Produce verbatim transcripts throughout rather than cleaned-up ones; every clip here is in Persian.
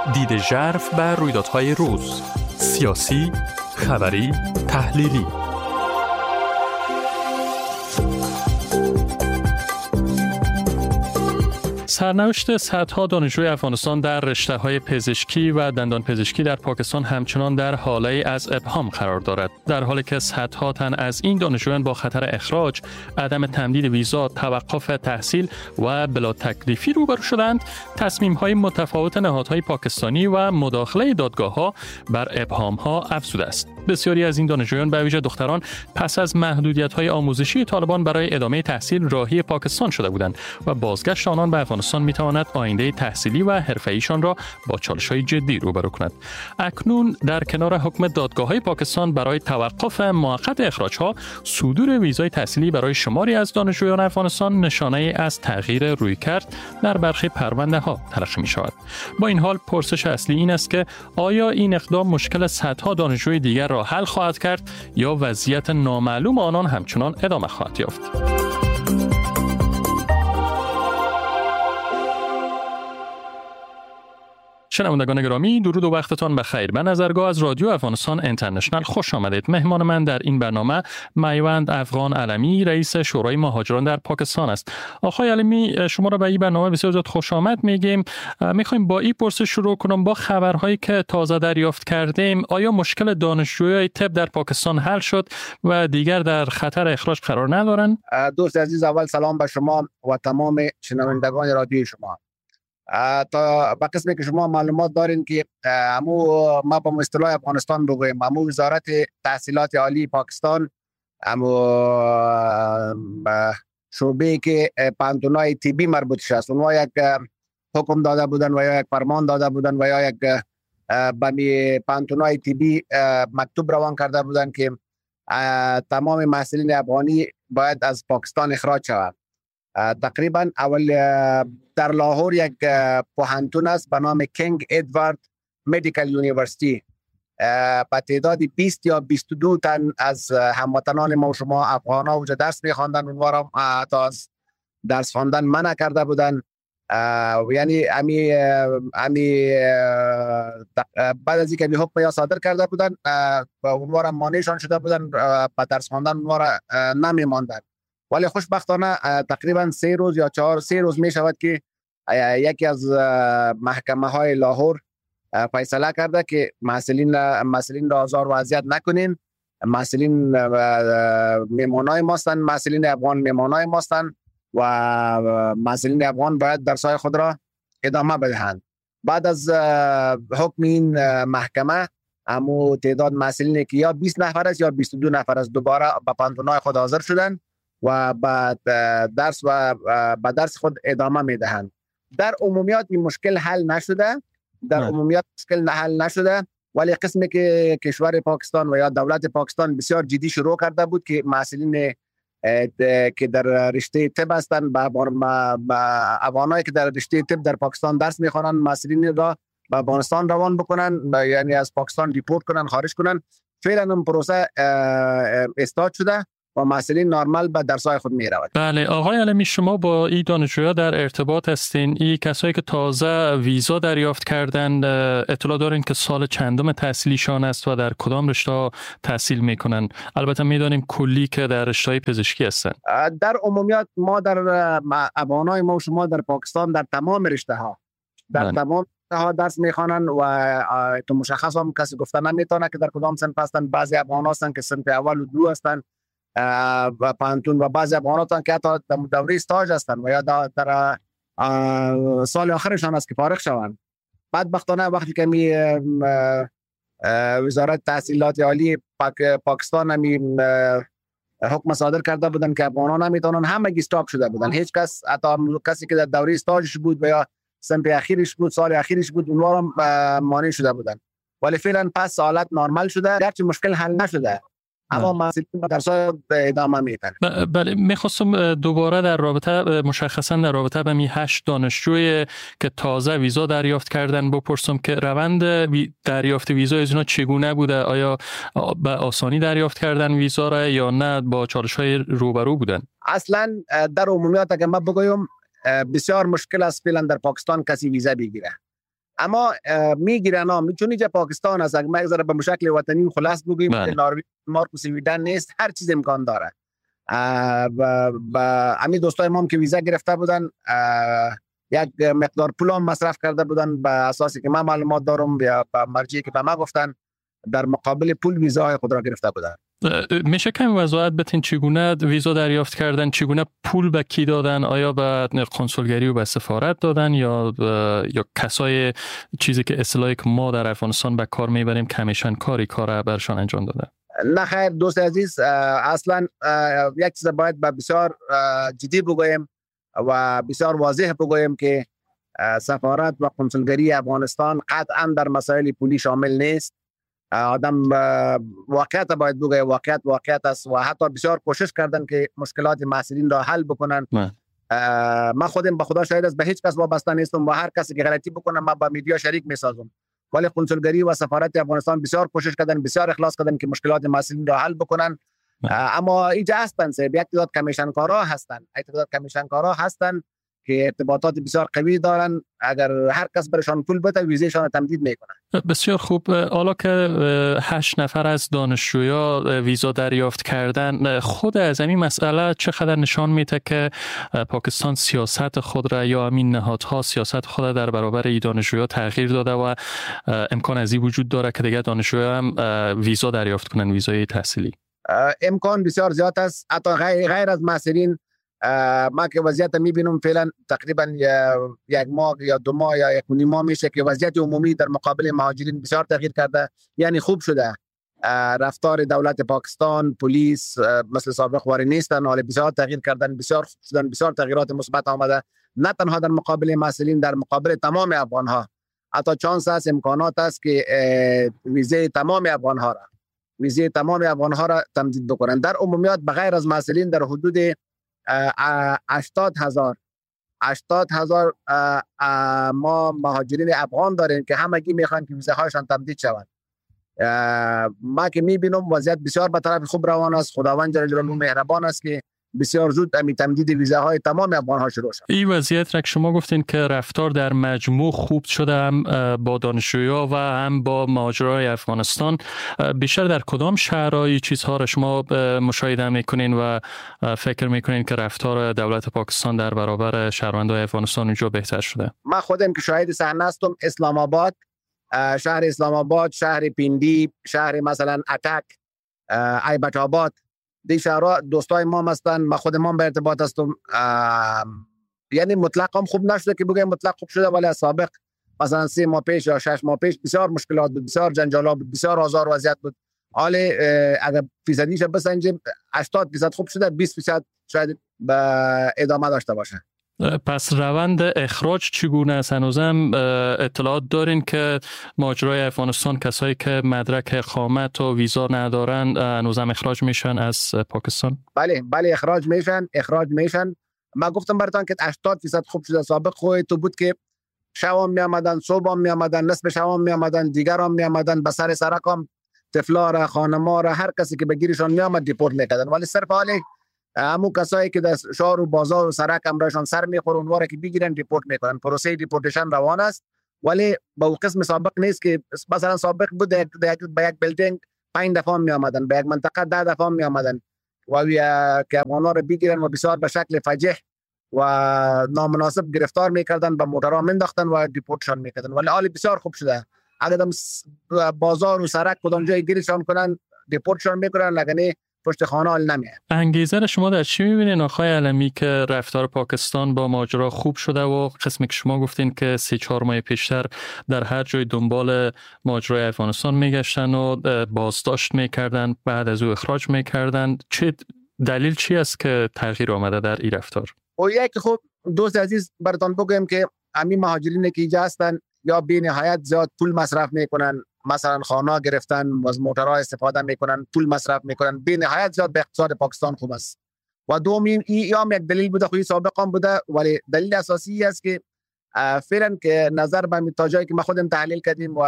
دید ژرف بر رویدادهای روز، سیاسی، خبری، تحلیلی. سرنوشت صدها دانشجوی افغانستان در رشته‌های پزشکی و دندان پزشکی در پاکستان همچنان در حاله از ابهام قرار دارد، در حالی که صدها تن از این دانشجویان با خطر اخراج، عدم تمدید ویزا، توقف تحصیل و بلا تکلیفی روبرو شدند. تصمیم‌های متفاوت نهادهای پاکستانی و مداخله دادگاه‌ها بر ابهام‌ها افزوده است. بسیاری از این دانشجویان به ویژه دختران پس از محدودیت‌های آموزشی طالبان برای ادامه تحصیل راهی پاکستان شده بودند و بازگشت آنان به افغانستان می‌تواند آینده تحصیلی و حرفه‌ایشان را با چالش‌های جدی روبرو کند. اکنون در کنار حکم دادگاه‌های پاکستان برای توقف موقت اخراج‌ها، صدور ویزای تحصیلی برای شماری از دانشجویان افغانستان نشانه‌ای از تغییر رویکرد در برخی پرونده‌ها تلقی می‌شود. با این حال پرسش اصلی این است که آیا این اقدام مشکل صدها دانشجوی دیگر را حل خواهد کرد یا وضعیت نامعلوم آنان همچنان ادامه خواهد یافت؟ شنوندگان گرامی، درود و وقتتان بخیر. به نظرگاه از رادیو افغانستان اینترنشنال خوش آمدید. مهمان من در این برنامه میوند افغان علمی، رئیس شورای مهاجران در پاکستان است. آقای علمی، شما را به این برنامه بسیار زیاد خوش آمد میگیم. میخوایم با این پرسش شروع کنم. با خبرهایی که تازه دریافت کردیم، آیا مشکل دانشجویان طب در پاکستان حل شد و دیگر در خطر اخراج قرار ندارند؟ دوست عزیز، اول سلام به شما و تمام شنوندگان رادیوی شما. تا به قسمی که شما معلومات دارین که امو ما با اصطلاح افغانستان بگویم، امو وزارت تحصیلات عالی پاکستان، امو شعبه که پانتونای طبی مربوط شست، اونها یک حکم داده بودن و یا یک فرمان داده بودن و یا یک به پانتونای طبی مکتوب روان کرده بودن که تمام محصلین افغانی باید از پاکستان اخراج شود. تقریبا اول در لاهور یک پوهنتون است به نام کینگ ادوارد مدیکال یونیورسیتی. با تعداد بیست یا بیست و دو تن از هموطنان ما و شما افغانا اونجا درس می‌خواندن، اونها را تا از درس خواندن منع کرده بودن. یعنی امی امی بعد از اینکه حکم یا صادر کرده بودن، اونها را مانعشان شده بودن، با درس خواندن اونها را نمی‌ماندن. ولی خوشبختانه تقریبا سه روز یا چهار سه روز می شود که یکی از محکمه های لاهور فیصله کرده که محصلین محصلین را آزار و اذیت نکنین. محصلین میمانای ماستن، محصلین افغان میمانای ماستن و محصلین افغان باید درسای خود را ادامه بدهند. بعد از حکم این محکمه، امو تعداد محصلینی که یا بیست نفر است یا بیست و دو نفر است دوباره به پانتونای خود حاضر شدن و بعد درس و به درس خود ادامه میدهند. در عمومیات این مشکل حل نشده، در نه. عمومیات مشکل حل نشده، ولی قسمی که کشور پاکستان و یا دولت پاکستان بسیار جدی شروع کرده بود که محصلین که در رشته طب هستند، با افغانایی که در رشته طب در پاکستان درس میخوانند، محصلین را به افغانستان روان بکنن، یعنی از پاکستان دیپورت کنن، خارج کنن. فعلا این پروسه استارت شده و محصلین نرمال به درس‌های خود می‌روند. بله آقای علمی، شما با این دانشجوها در ارتباط هستین. این کسایی که تازه ویزا دریافت کردن، اطلاع دارین که سال چندم تحصیلیشان است و در کدام رشته تحصیل میکنن؟ البته میدانیم کلی که در رشته پزشکی هستن. در عمومیات ما در افغانای ما و شما در پاکستان در تمام رشته ها در بله. تمام ها درس میخوانن و تو مشخص هم کسی گفته نمیتونه که در کدام صنف هستن. بعضی افغان هستن که صنف اول و دو هستن و پانتون، و بعضی افغان هستن که حتی دوره استاژ هستن و یا در سال آخرشان است که فارغ شوند. بدبختانه وقتی که می وزارت تحصیلات عالی پاک پاکستان همی حکم صادر کرده بودن که افغانان نمیتونن، همه استاپ شده بودن. هیچ کس، حتی کسی که در دوره استاژش بود و یا صنف اخیرش بود، سال اخیرش بود، اونها هم مانع شده بودن. ولی فعلا پس حالت نرمال شده، گرچه مشکل حل نشده، اما محصلین درس‌ها ادامه میدن. بله، میخواستم دوباره در رابطه مشخصا در رابطه با می هشت دانشجوی که تازه ویزا دریافت کردن بپرسم که روند دریافت ویزا از اینا چگونه بوده؟ آیا به آسانی دریافت کردن ویزا را یا نه با چالش‌های روبرو بودن؟ اصلا در عمومیات اگه ما بگویم بسیار مشکل است فعلا در پاکستان کسی ویزا بگیره. اما میگیرن ها چون اینجا پاکستان است، اگه ما یک ذره به شکل وطنی خلاص بگیم نروژ مارک سویدن نیست، هر چیز امکان داره. با همین دوستای ما هم که ویزا گرفته بودن یک مقدار پول هم مصرف کرده بودن به اساسی که من معلومات دارم یا به مرجعی که به ما گفتن در مقابل پول ویزای خود را گرفته بودن. میشه کمی وضاحت بدین چگونه ویزا دریافت کردن، چگونه پول به کی دادن؟ آیا به کنسولگری و به سفارت دادن یا یا کسای چیزی که اصطلاحی که ما در افغانستان به کار میبریم کمیشن کاری کار برشان انجام دادن؟ نه خیر دوست عزیز، اصلا یک چیز باید به بسیار جدی بگویم و بسیار واضح بگویم که سفارت و کنسولگری افغانستان قطعا در مسائل پولی شامل نیست. آدم واقعیت باید بگه، واقعیت واقعیت است و حتی بسیار کوشش کردن که مشکلات محصولین را حل بکنن. من خودم به خدا شاهد است، به هیچ کس وابسته نیستم و هر کسی که غلطی بکنه من با میدیا شریک میسازم، ولی کنسولگری و سفارت افغانستان بسیار کوشش کردن، بسیار اخلاص کردن که مشکلات محصولین را حل بکنن. اما اینجا هستن سه یک تعداد کمیشن کارا هستن، یک تعداد کمیشن کارا هستن که ارتباطات بسیار قوی دارن، اگر هر کس برشان پول بده ویزاشان تمدید میکنن. بسیار خوب. حالا که هشت نفر از دانشجویا ویزا دریافت کردن، خود از این مسئله چقدر نشان میده که پاکستان سیاست خود را یا همین نهادها سیاست خود را در برابر این دانشجویا تغییر داده و امکان از این وجود داره که دیگه دانشجویا هم ویزا دریافت کنن، ویزای تحصیلی؟ امکان بسیار زیاد است. حتی غیر, غیر از محصلین ما که وضعیت میبینم فعلا تقریبا یک ماه یا دو ماه یا یک نیم ماه میشه که وضعیت عمومی در مقابل مهاجرین بسیار تغییر کرده، یعنی خوب شده. رفتار دولت پاکستان، پلیس مثل سابق واری نیستن، حال بسیار تغییر کردن، بسیار شدن، بسیار تغییرات مثبت آمده، نه تنها در مقابل محصلین، در مقابل تمام افغان ها. حتی چانس است، امکانات است که ویزه تمام افغان ها را ویزه تمام افغان ها را تمدید بکنن. در عمومیات بغیر از محصلین در حدود هشتاد هزار هشتاد هزار ما مهاجرین افغان داریم که همگی میخوان که ویزه هایشان تمدید شود. ما که میبینم وضعیت بسیار به طرف خوب روان است. خداوند جل جلاله مهربان است که بسیار زود امی تمدید ویزه های تمام افغان ها شروع شد. این وضعیت را که شما گفتین که رفتار در مجموع خوب شده، هم با دانشجویا و هم با مهاجرای افغانستان، بیشتر در کدام شهرهای چیزها را شما مشاهده میکنین و فکر میکنین که رفتار دولت پاکستان در برابر شهروندان افغانستان اونجا بهتر شده؟ من خودم که شاهد صحنه هستم، اسلام آباد، شهر اسلام آباد، شهر پیندی، شهر مثلا اتک، ایبک آباد، دی شهرها دوستای ما هستن. ما خود ما به ارتباط هستم. یعنی مطلق هم خوب نشده که بگم مطلق خوب شده، ولی سابق مثلا سه ماه پیش یا شش ماه پیش بسیار مشکلات بود، بسیار جنجالات بود، بسیار آزار وضعیت بود. حالا اگر فیصدیش بسنجیم هشتاد درصد خوب شده، بیست درصد شاید به ادامه داشته باشه. پس روند اخراج چگونه است؟ هنوزم اطلاعات دارین که مهاجرای افغانستان، کسایی که مدرک اقامت و ویزا ندارن، هنوزم اخراج میشن از پاکستان؟ بله بله اخراج میشن اخراج میشن. من گفتم براتون که هشتاد درصد خوب شده. سابق خود تو بود که شوام می آمدن، صبح می آمدن، نصف شوام می آمدن، دیگرام می آمدن، به سر سرکام طفلا را، خانما را، هر کسی که بگیرشان می آمد دیپورت میکردن. ولی صرف حالی همون کسایی که در شهر و بازار و سرک امرشان سر میخورن اونواره که بگیرن دیپورت میکنن. پروسه دیپورتیشن روان است، ولی با قسم سابق نیست که مثلا سابق بود به یک بیلدینگ پنج دفعه می آمدن، به یک منطقه ده دفعه می آمدن و که افغان‌ها رو بگیرن و بسیار به شکل فجیح و نامناسب گرفتار میکردن، به موترها مینداختن و دیپورتشان میکردن. ولی حال بسیار خوب شده. اگر بازار و سرک کدام جای گیرشان کنن دیپورتشان میکنن، لگنه پشت خانه حال نمیاد. انگیزه شما در چی میبینین آقای علمی که رفتار پاکستان با ماجرا خوب شده و قسمی که شما گفتین که سه چهار ماه پیشتر در هر جای دنبال ماجرای افغانستان میگشتن و بازداشت میکردن، بعد از او اخراج میکردن، چه دلیل چی است که تغییر آمده در این رفتار؟ و یک خوب دوست عزیز براتون بگم که همین مهاجرین که اینجا هستن یا بی نهایت زیاد پول مصرف میکنن، مثلا خانه گرفتن، از موترها استفاده میکنن، پول مصرف میکنن، بی نهایت زیاد به اقتصاد پاکستان خوب است. و دومین این هم یک دلیل بوده، خوی سابق هم بوده، ولی دلیل اساسی است که فعلا که نظر به تا جایی که ما خودم تحلیل کردیم و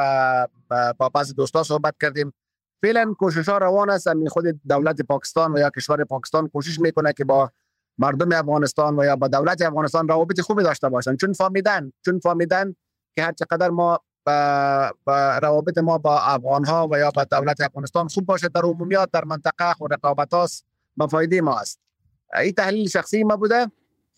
با بعضی دوستا صحبت کردیم، فعلا کوشش ها روان است. می خود دولت پاکستان و یا کشور پاکستان کوشش میکنه که با مردم افغانستان و یا با دولت افغانستان روابط خوبی داشته باشن، چون فهمیدن چون فهمیدن که هر چقدر ما با, با روابط ما با افغان ها و یا با دولت افغانستان خوب باشه، در عمومیات در منطقه خود رقابت هاست مفایده ما است. این تحلیل شخصی ما بوده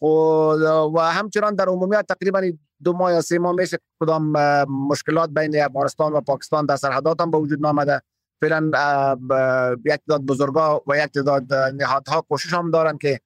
و همچنان در عمومیات تقریبا دو ماه یا سه ماه میشه کدام مشکلات بین افغانستان و پاکستان در سرحدات هم به وجود نامده. فعلا یک تعداد بزرگا و یک تعداد نهادها کوشش هم دارن که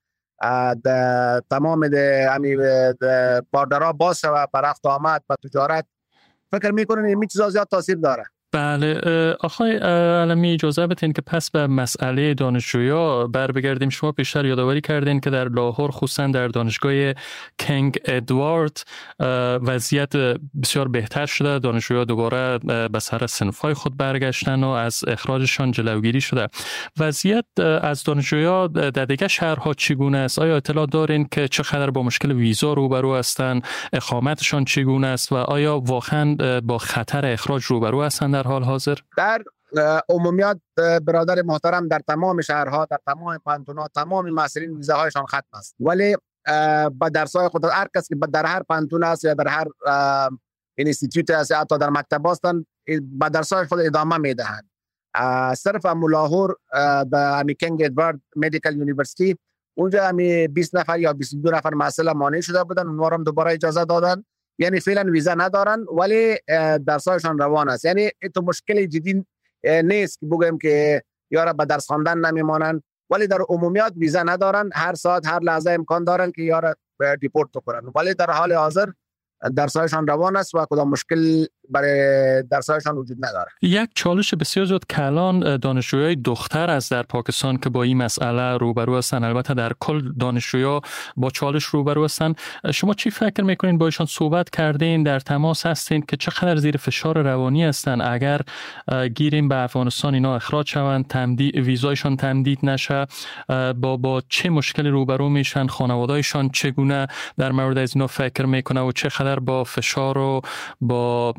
تمام امی باردرها باز شود بر رفت و آمد و تجارت. فکر میکنن این چیزا زیاد تاثیر داره. بله آقای علمی، اجازه بدین که پس به مسئله دانشجویا بر بگردیم. شما بیشتر یادآوری کردین که در لاهور خصوصا در دانشگاه کینگ ادوارد وضعیت بسیار بهتر شده، دانشجویا دوباره به سر صنف‌های خود برگشتن و از اخراجشان جلوگیری شده. وضعیت از دانشجویا در دیگر شهرها چگونه است؟ آیا اطلاع دارین که چقدر با مشکل ویزا روبرو هستند؟ اقامتشان چگونه است و آیا واقعا با خطر اخراج روبرو هستند در حال حاضر؟ در عمومیات برادر محترم، در تمام شهرها، در تمام پانتون‌ها، تمام محصلین ویزاهایشان ختم است، ولی با درس‌های خود هر کس که در هر پانتون است یا در هر اینستیتوت است یا حتی در مکتب هستند با درس‌های خود ادامه میدهند. صرف لاهور در کینگ ادوارد مدیکال یونیورسیتی اونجا همی بیست نفر یا بیست و دو نفر محصل مانع شده بودن، اونها هم دوباره اجازه دادن. یعنی فعلا ویزا ندارن ولی درسایشان روان است. یعنی تو مشکل جدی نیست که بگیم که یارا به درس خواندن نمیمانن، ولی در عمومیات ویزا ندارن، هر ساعت هر لحظه امکان دارن که یارا دیپورت کنن، ولی در حال حاضر درسایشان روان است و کدام مشکل برای درسایشان وجود نداره. یک چالش بسیار زیاد کلان دانشجویای دختر از در پاکستان که با این مسئله روبرو هستند، البته در کل دانشجویا با چالش روبرو هستند. شما چی فکر میکنین؟ با ایشان صحبت کردین، در تماس هستین که چقدر زیر فشار روانی هستند اگر گیریم به افغانستان اینا اخراج شوند، تمدید ویزایشان تمدید نشه؟ با با چه مشکلی روبرو میشن؟ خانواده‌ایشان چگونه در مورد از اینا فکر میکنه و چقدر با فشار و با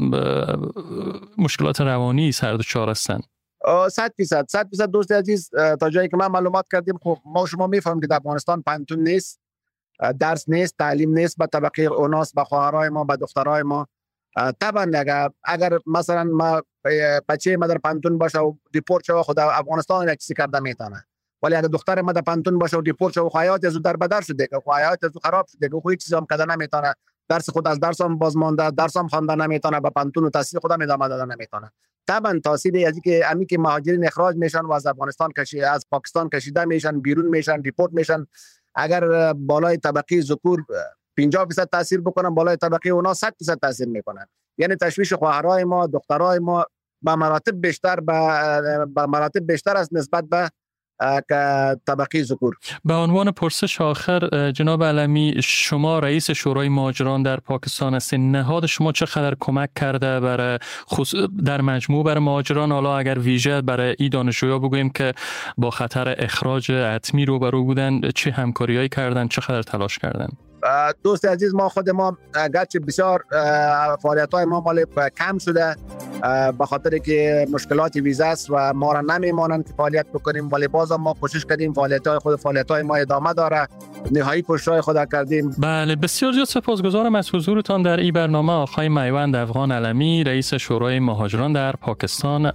مشکلات روانی سر دچار هستند؟ صد فیصد صد فیصد دوست عزیز، تا جایی که ما معلومات کردیم خب ما شما میفهمیم که در افغانستان پانتون نیست، درس نیست، تعلیم نیست به طبقه اوناس، به خواهرای ما، به دخترای ما. طبعا اگر اگر مثلا ما بچه ما در پانتون باشه و دیپورت شه خود افغانستان یک چیزی کرده میتونه، ولی اگر دختر ما در پانتون باشه و دیپورت شه و حیات از در بدر شده که حیات از خراب شده که هیچ چیزی هم کده نمیتونه، درس خود از درس هم باز مانده، درس هم خوانده نمیتونه، به پانتون و تحصیل خود هم ادامه دادن نمیتونه. طبعا تاثیر از اینکه امی که مهاجرین اخراج میشن و از افغانستان کشیده از پاکستان کشیده میشن، بیرون میشن، دیپورت میشن، اگر بالای طبقه ذکور پنجاه درصد تاثیر بکنن، بالای طبقه اونا صد درصد تاثیر میکنن. یعنی تشویش خواهرای ما، دخترای ما به مراتب بیشتر به مراتب بیشتر از نسبت به که طبقه ذکور. به عنوان پرسش آخر جناب علمی، شما رئیس شورای مهاجران در پاکستان هستین، نهاد شما چقدر کمک کرده برای خصوص در مجموع برای مهاجران؟ حالا اگر ویژه برای این دانشجویا بگوییم که با خطر اخراج حتمی روبرو بودن، چه همکاریایی کردن، چقدر تلاش کردن؟ دوست عزیز، ما خود ما گرچه بسیار فعالیت‌های ما مال کم شده به خاطر که مشکلات ویزا است و ما را نمیمانند که فعالیت بکنیم، ولی باز ما کوشش کردیم فعالیت‌های خود فعالیت‌های ما ادامه داره، نهایی کوشش‌های خود کردیم. بله، بسیار زیاد سپاسگزارم از حضورتان در این برنامه آقای میوند افغان علمی، رئیس شورای مهاجران در پاکستان.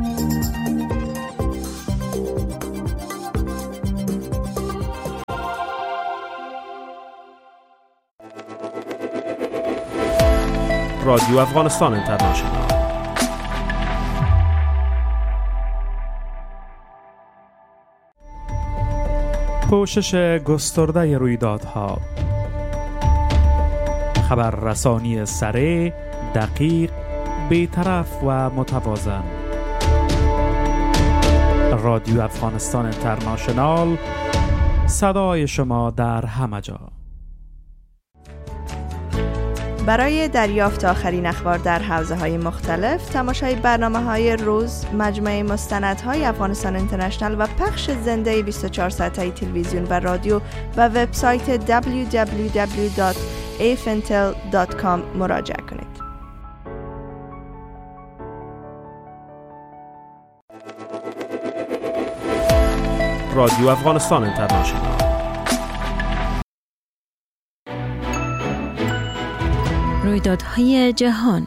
رادیو افغانستان اینترنشنال. پوشش گسترده رویدادها، خبررسانی سریع، دقیق، بی‌طرف و متوازن. رادیو افغانستان اینترنشنال، صدای شما در همه جا. برای دریافت آخرین اخبار در حوزه‌های مختلف، تماشای برنامه‌های روز، مجموعه مستندهای افغانستان اینترنشنال و پخش زنده بیست و چهار ساعته تلویزیون و رادیو و وبسایت دبلیو دبلیو دبلیو دات ای اف ان تل دات کام مراجعه کنید. رادیو افغانستان اینترنشنال. رویدادهای جهان.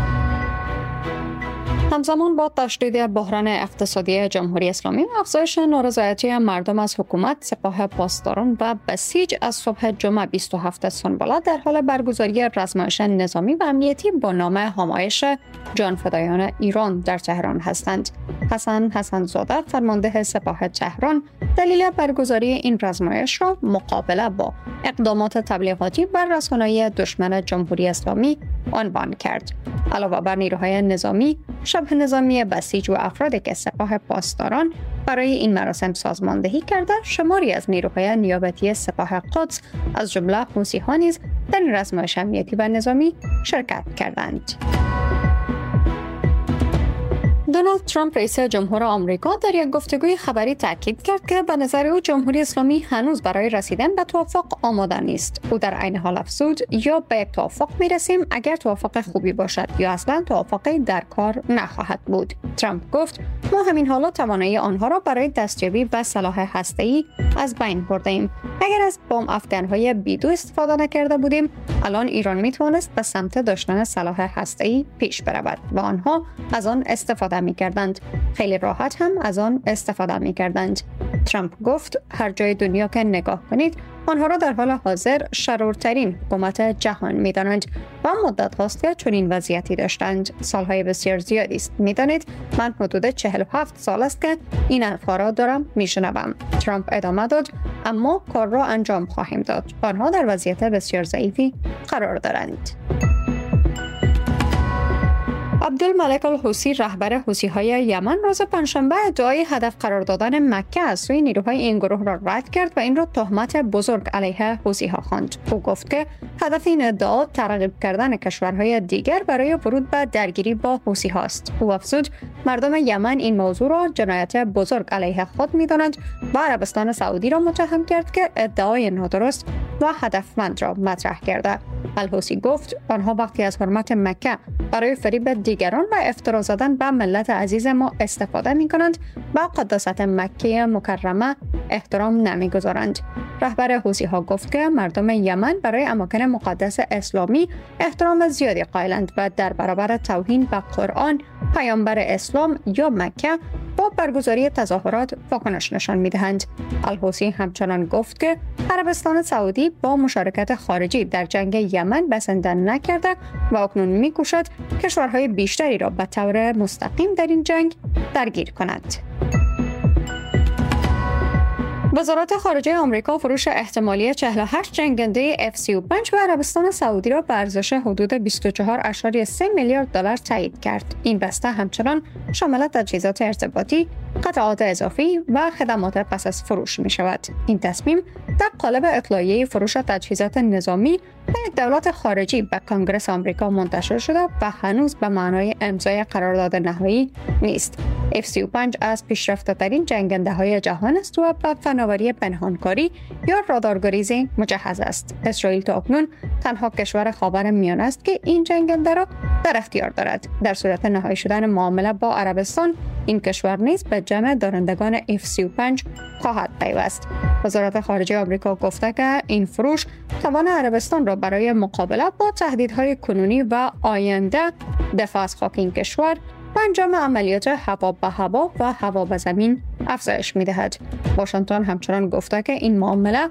همزمان با تشدید بحران اقتصادی جمهوری اسلامی و افزایش نارضایتی مردم از حکومت، سپاه پاسداران و بسیج از صبح جمعه بیست و هفتم سنباله در حال برگزاری رزمایش نظامی و امنیتی با نام همایش جانفدایان ایران در تهران هستند. حسن حسن‌زاده، فرمانده سپاه تهران، دلیل برگزاری این رزمایش را مقابله با اقدامات تبلیغاتی و رسانه‌ای دشمن جمهوری اسلامی عنوان کرد. علاوه بر نیروهای نظامی، شبه نظامی بسیج و افرادی که سپاه پاسداران برای این مراسم سازماندهی کرده، شماری از نیروهای نیابتی سپاه قدس از جمله حوثی‌ها نیز در این رزمایش امنیتی و نظامی شرکت کردند. دونالد ترامپ رئیس جمهور آمریکا در یک گفتگوی خبری تاکید کرد که به نظر او جمهوری اسلامی هنوز برای رسیدن به توافق آماده نیست. او در عین حال افزود: یا به یک توافق میرسیم اگر توافق خوبی باشد، یا اصلا توافقی در کار نخواهد بود. ترامپ گفت: ما همین حالا توانایی آنها را برای دستیابی به سلاح هسته‌ای از بین برده ایم. اگر از بمب افکن‌های بیدو استفاده نکرده بودیم، الان ایران میتوانست به سمت داشتن سلاح هسته‌ای پیش برود و آنها از آن استفاده می‌کردند. خیلی راحت هم از آن استفاده می‌کردند. ترامپ گفت: هر جای دنیا که نگاه کنید، آنها را در حال حاضر شرورترین حکومت جهان می‌دانند و مدت هاست که چنین وضعیتی داشتند. سالهای بسیار زیادی است. می‌دانید من حدود چهل و هفت سال است که این حرف‌ها را دارم می‌شنوم. ترامپ ادامه داد: اما کار را انجام خواهیم داد. آنها در وضعیت بسیار ضعیفی قرار دارند. عبدالملک الحوثی، رهبر حوثی‌های یمن، روز پنجشنبه ادعای هدف قرار دادن مکه از سوی نیروهای این گروه را رد کرد و این را تهمت بزرگ علیه حوثی‌ها خواند. او گفت که هدف این ادعا ترغیب کردن کشورهای دیگر برای ورود به درگیری با حوثی‌ها است. او افزود: مردم یمن این موضوع را جنایت بزرگ علیه خود می‌دانند و عربستان سعودی را متهم کرد که ادعای نادرست و هدفمند را مطرح کرده. الحوثی گفت: آنها وقتی از حرمت مکه برای فریب دیگران و افترا زدن به ملت عزیز ما استفاده می کنند و قداست مکه مکرمه احترام نمی گذارند. رهبر حوثی ها گفت که مردم یمن برای اماکن مقدس اسلامی احترام زیادی قائلند و در برابر توهین به قرآن، پیامبر اسلام یا مکه با برگزاری تظاهرات واکنش نشان می دهند. الحوثی همچنان گفت که عربستان سعودی با مشارکت خارجی در جنگ یمن بسنده نکرده و اکنون می کوشد کشورهای بیشتری را به طور مستقیم در این جنگ درگیر کند. وزارت خارجه آمریکا فروش احتمالی چهل و هشت جنگنده اف سی و پنج به عربستان سعودی را به ارزش حدود بیست و چهار ممیز سه میلیارد دلار تایید کرد. این بسته همچنان شامل تجهیزات ارتباطی، قطعات اضافی و خدمات پس از فروش می شود. این تصمیم در قالب اطلاعیه فروش تجهیزات نظامی به یک دولت خارجی به کنگره آمریکا منتشر شده و هنوز به معنای امضای قرارداد نهایی نیست. اف سی و پنج از پیشرفته‌ترین جنگنده‌های جهان است و به فناوری پنهانکاری یا رادارگریزی مجهز است. اسرائیل تا اکنون تنها کشور خاورمیانه است که این جنگنده را در اختیار دارد. در صورت نهایی شدن معامله با عربستان، این کشور نیز به جمع دارندگان اف سی و پنج خواهد پیوست. وزارت خارجه آمریکا گفته که این فروش توان عربستان را برای مقابله با تهدیدهای کنونی و آینده، دفاع از خاک این کشور و انجام عملیات هوا به هوا و هوا به زمین افزایش می‌دهد. واشنگتن همچنان گفته که این معامله